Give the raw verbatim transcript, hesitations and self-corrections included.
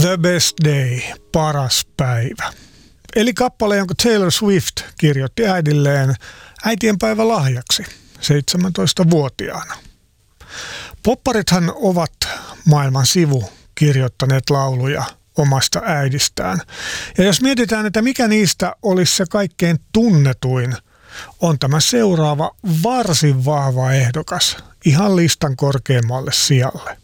The Best Day, paras päivä. Eli kappale, jonka Taylor Swift kirjoitti äidilleen äitienpäivä lahjaksi seitsemäntoistavuotiaana. Popparithan ovat maailman sivu kirjoittaneet lauluja omasta äidistään. Ja jos mietitään, että mikä niistä olisi se kaikkein tunnetuin, on tämä seuraava varsin vahva ehdokas ihan listan korkeammalle sijalle.